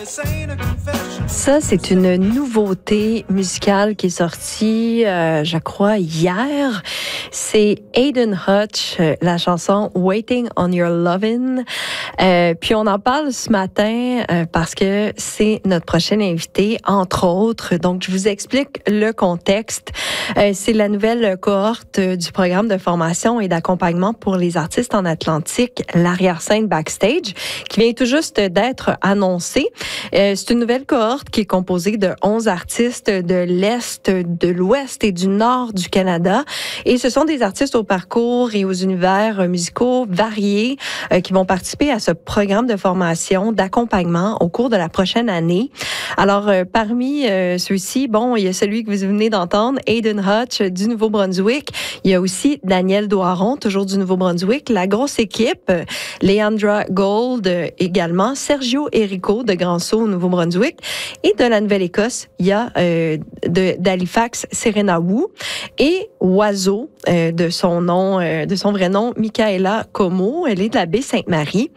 Ça, c'est une nouveauté musicale qui est sortie, je crois, hier. C'est Aidan Hutch, la chanson Waiting on Your Lovin'. Puis on en parle ce matin parce que c'est notre prochain invité, entre autres. Donc, je vous explique le contexte. C'est la nouvelle cohorte du programme de formation et d'accompagnement pour les artistes en Atlantique, l'arrière-scène backstage, qui vient tout juste d'être annoncée. C'est une nouvelle cohorte qui est composée de 11 artistes de l'Est, de l'Ouest et du Nord du Canada. Et ce sont des artistes au parcours et aux univers musicaux variés qui vont participer à ce programme de formation, d'accompagnement au cours de la prochaine année. Alors, parmi ceux-ci, bon, il y a celui que vous venez d'entendre, Aidan Hutch du Nouveau-Brunswick. Il y a aussi Daniel Doiron, toujours du Nouveau-Brunswick. La grosse équipe, Leandra Gold également, Sergio Erico de Grand-Sault au Nouveau-Brunswick. Et de la Nouvelle-Écosse, il y a d'Halifax, Serena Wu et Oiseau, de son vrai nom, Michaela Como. Elle est de la baie Sainte-Marie.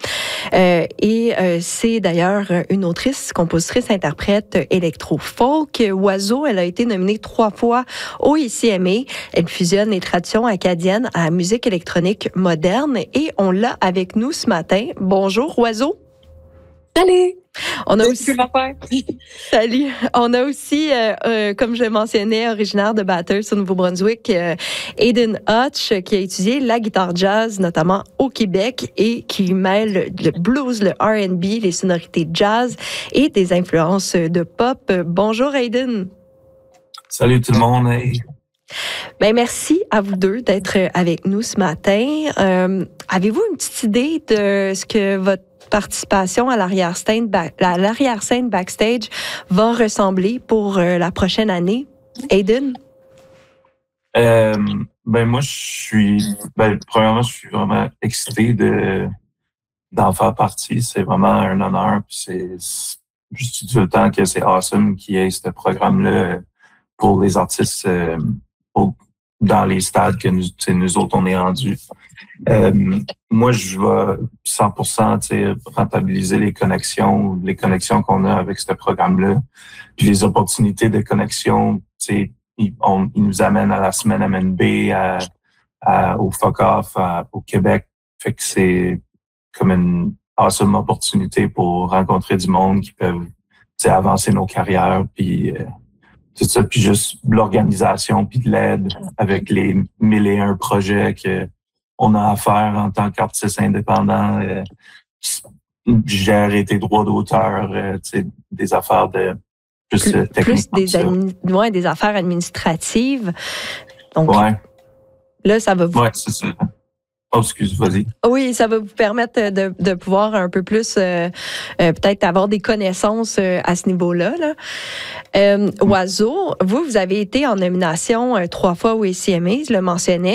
C'est d'ailleurs une autrice, compositrice, interprète électro-folk. Oiseau, elle a été nominée 3 fois au ICMA. Elle fusionne les traditions acadiennes à la musique électronique moderne et on l'a avec nous ce matin. Bonjour, Oiseau. Salut! On a aussi... Salut! On a aussi, comme je mentionnais, originaire de Bathurst au Nouveau-Brunswick, Aidan Hutch, qui a étudié la guitare jazz, notamment au Québec, et qui mêle le blues, le R&B, les sonorités jazz et des influences de pop. Bonjour, Aidan! Salut tout le monde! Hey. Ben, merci à vous deux d'être avec nous ce matin. Avez-vous une petite idée de ce que votre participation à l'arrière-scène backstage va ressembler pour la prochaine année? Aidan? Moi, premièrement, je suis vraiment excité d'en faire partie. C'est vraiment un honneur. Je dis tout le temps que c'est awesome qu'il y ait ce programme-là pour les artistes dans les stades que nous autres, on est rendus. Moi, je vais 100% rentabiliser les connexions qu'on a avec ce programme-là. Puis les opportunités de connexion, ils nous amènent à la semaine MNB, au Fuck Off, au Québec. Fait que c'est comme une awesome opportunité pour rencontrer du monde qui peuvent avancer nos carrières. Puis tout ça, puis juste l'organisation, puis de l'aide avec les 1001 projets qu'on a à faire en tant qu'artiste indépendant, gérer tes droits d'auteur, des affaires de plus techniques. Plus des affaires administratives. Donc, ouais. Là, ça va vous... Ouais, c'est ça. Oh, excuse, vas-y. Oui, ça va vous permettre de pouvoir un peu plus, peut-être avoir des connaissances à ce niveau-là. Oiseau, vous avez été en nomination 3 fois au ICMA, je le mentionnais.